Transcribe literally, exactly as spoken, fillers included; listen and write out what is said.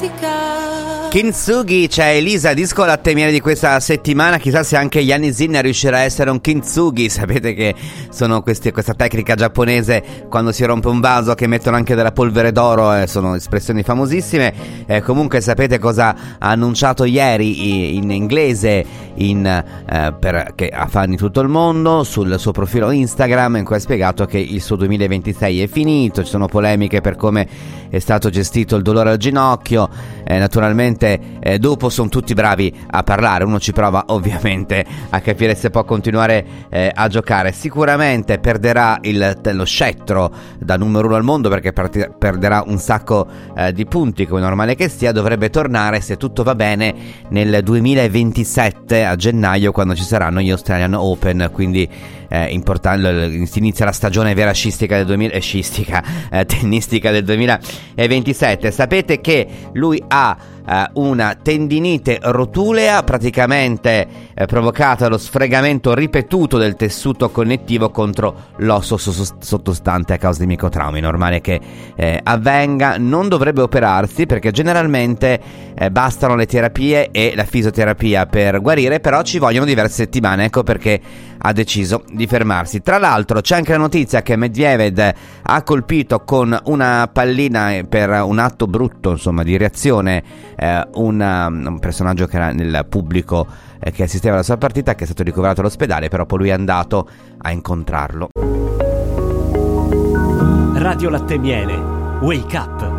Kintsugi, c'è Elisa, disco latte miele di questa settimana. Chissà se anche Yanni Zinner riuscirà a essere un kintsugi. Sapete che sono questi, questa tecnica giapponese quando si rompe un vaso che mettono anche della polvere d'oro, eh, sono espressioni famosissime. Eh, comunque sapete cosa ha annunciato ieri in inglese in, eh, per, che ha fan in tutto il mondo sul suo profilo Instagram, in cui ha spiegato che il suo duemilaventisei è finito. Ci sono polemiche per come è stato gestito il dolore al ginocchio, eh, naturalmente eh, dopo sono tutti bravi a parlare, uno ci prova ovviamente a capire se può continuare eh, a giocare. Sicuramente perderà il, lo scettro da numero uno al mondo, perché parti, perderà un sacco eh, di punti, come normale che sia. Dovrebbe tornare, se tutto va bene, nel duemilaventisette a gennaio, quando ci saranno gli Australian Open, quindi eh, importante, si inizia la stagione vera scistica del duemila, eh, scistica, eh, tennistica del duemilaventisette. Sapete che lui ha Uh, una tendinite rotulea, praticamente eh, provocata dallo sfregamento ripetuto del tessuto connettivo contro l'osso so- sottostante a causa di microtraumi. Normale che eh, avvenga, non dovrebbe operarsi, perché generalmente eh, bastano le terapie e la fisioterapia per guarire, però ci vogliono diverse settimane, ecco perché ha deciso di fermarsi. Tra l'altro c'è anche la notizia che Medvedev ha colpito con una pallina per un atto brutto, insomma, di reazione, eh, una, un personaggio che era nel pubblico eh, che assisteva alla sua partita, che è stato ricoverato all'ospedale, però poi lui è andato a incontrarlo. Radio Latte Miele, Wake Up.